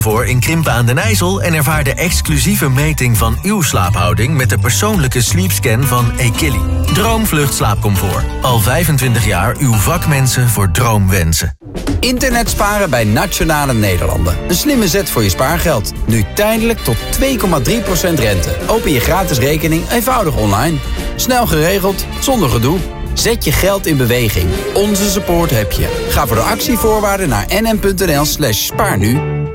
Voor in Krimpen aan den IJssel en ervaar de exclusieve meting van uw slaaphouding met de persoonlijke sleepscan van Equilly. Droomvlucht slaapcomfort. Al 25 jaar uw vakmensen voor droomwensen. Internet sparen bij Nationale Nederlanden. Een slimme zet voor je spaargeld. Nu tijdelijk tot 2,3% rente. Open je gratis rekening eenvoudig online. Snel geregeld, zonder gedoe. Zet je geld in beweging. Onze support heb je. Ga voor de actievoorwaarden naar nm.nl/spaarnu.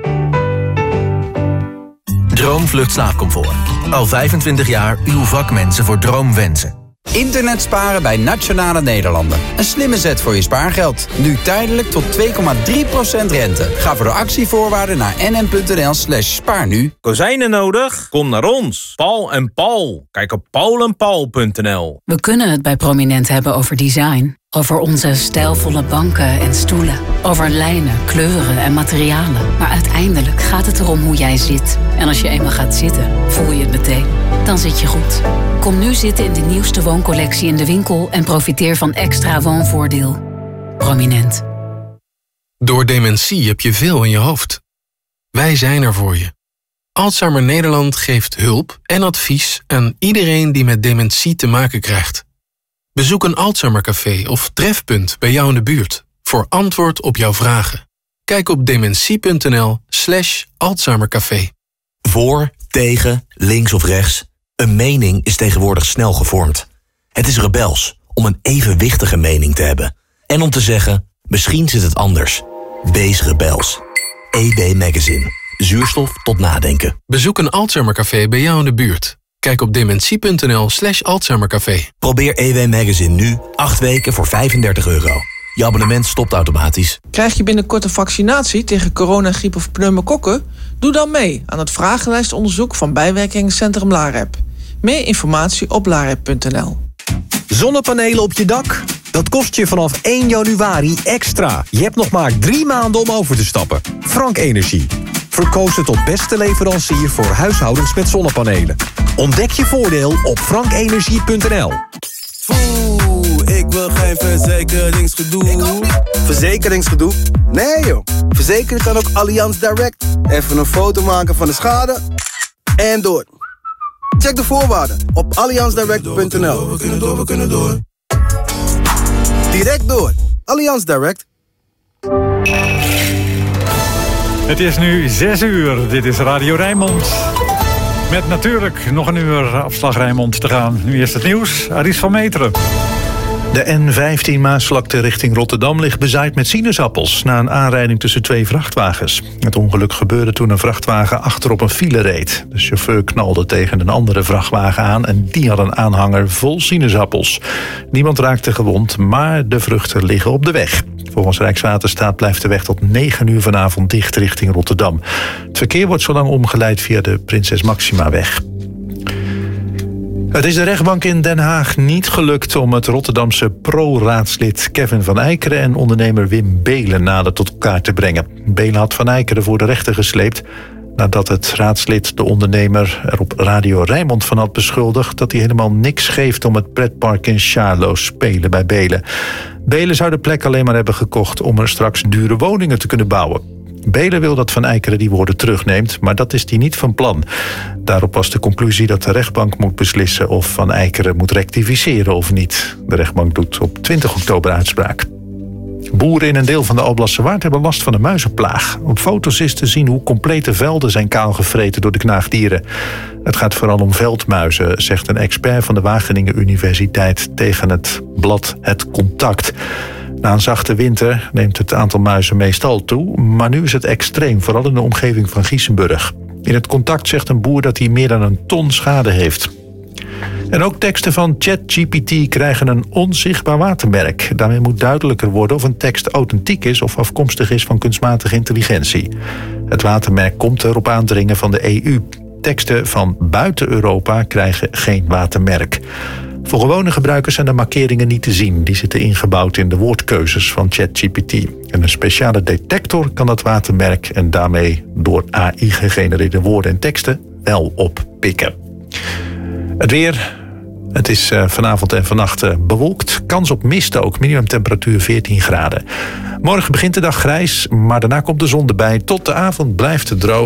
Droomvlucht slaapcomfort. Al 25 jaar uw vakmensen voor droomwensen. Internet sparen bij Nationale Nederlanden. Een slimme zet voor je spaargeld. Nu tijdelijk tot 2,3% rente. Ga voor de actievoorwaarden naar nm.nl/spaarnu. Kozijnen nodig? Kom naar ons. Paul en Paul. Kijk op paulenpaul.nl. We kunnen het bij Prominent hebben over design. Over onze stijlvolle banken en stoelen. Over lijnen, kleuren en materialen. Maar uiteindelijk gaat het erom hoe jij zit. En als je eenmaal gaat zitten, voel je het meteen. Dan zit je goed. Kom nu zitten in de nieuwste wooncollectie in de winkel en profiteer van extra woonvoordeel. Prominent. Door dementie heb je veel in je hoofd. Wij zijn er voor je. Alzheimer Nederland geeft hulp en advies aan iedereen die met dementie te maken krijgt. Bezoek een Alzheimercafé of trefpunt bij jou in de buurt voor antwoord op jouw vragen. Kijk op dementie.nl/Alzheimercafé. Voor, tegen, links of rechts. Een mening is tegenwoordig snel gevormd. Het is rebels om een evenwichtige mening te hebben. En om te zeggen, misschien zit het anders. Wees rebels. EW Magazine. Zuurstof tot nadenken. Bezoek een Alzheimercafé bij jou in de buurt. Kijk op dementie.nl/Alzheimercafé. Probeer EW Magazine nu 8 weken voor €35. Je abonnement stopt automatisch. Krijg je binnenkort een vaccinatie tegen corona, griep of pneumokokken? Doe dan mee aan het vragenlijstonderzoek van bijwerkingencentrum LAREP. Meer informatie op larep.nl. Zonnepanelen op je dak? Dat kost je vanaf 1 januari extra. Je hebt nog maar 3 maanden om over te stappen. Frank Energie. Verkozen tot beste leverancier voor huishoudens met zonnepanelen. Ontdek je voordeel op frankenergie.nl. Ik wil geen verzekeringsgedoe. Verzekeringsgedoe? Nee joh. Verzekeren kan ook Allianz Direct. Even een foto maken van de schade en door. Check de voorwaarden op allianzdirect.nl. We kunnen door. Direct door. Allianz Direct. Het is nu 6 uur. Dit is Radio Rijnmond. Met natuurlijk nog een uur afslag Rijnmond te gaan. Nu eerst het nieuws. Aris van Meteren. De N15 Maasvlakte richting Rotterdam ligt bezaaid met sinaasappels na een aanrijding tussen 2 vrachtwagens. Het ongeluk gebeurde toen een vrachtwagen achterop een file reed. De chauffeur knalde tegen een andere vrachtwagen aan en die had een aanhanger vol sinaasappels. Niemand raakte gewond, maar de vruchten liggen op de weg. Volgens Rijkswaterstaat blijft de weg tot 9 uur vanavond dicht richting Rotterdam. Het verkeer wordt zolang omgeleid via de Prinses Maximaweg. Het is de rechtbank in Den Haag niet gelukt om het Rotterdamse pro-raadslid Kevin van Eijkeren en ondernemer Wim Beelen nader tot elkaar te brengen. Beelen had van Eijkeren voor de rechter gesleept nadat het raadslid de ondernemer er op Radio Rijnmond van had beschuldigd dat hij helemaal niks geeft om het pretpark in Charlo spelen bij Beelen. Beelen zou de plek alleen maar hebben gekocht om er straks dure woningen te kunnen bouwen. Beelen wil dat Van Eijkeren die woorden terugneemt, maar dat is hij niet van plan. Daarop was de conclusie dat de rechtbank moet beslissen of Van Eijkeren moet rectificeren of niet. De rechtbank doet op 20 oktober uitspraak. Boeren in een deel van de Alblassche Waard hebben last van een muizenplaag. Op foto's is te zien hoe complete velden zijn kaalgevreten door de knaagdieren. Het gaat vooral om veldmuizen, zegt een expert van de Wageningen Universiteit tegen het blad Het Contact. Na een zachte winter neemt het aantal muizen meestal toe, maar nu is het extreem, vooral in de omgeving van Giesenburg. In het Contact zegt een boer dat hij meer dan 1 ton schade heeft. En ook teksten van ChatGPT krijgen een onzichtbaar watermerk. Daarmee moet duidelijker worden of een tekst authentiek is of afkomstig is van kunstmatige intelligentie. Het watermerk komt er op aandringen van de EU. Teksten van buiten Europa krijgen geen watermerk. Voor gewone gebruikers zijn de markeringen niet te zien. Die zitten ingebouwd in de woordkeuzes van ChatGPT. En een speciale detector kan dat watermerk en daarmee door AI gegenereerde woorden en teksten wel oppikken. Het weer. Het is vanavond en vannacht bewolkt. Kans op mist ook. Minimumtemperatuur 14 graden. Morgen begint de dag grijs, maar daarna komt de zon erbij. Tot de avond blijft het droog.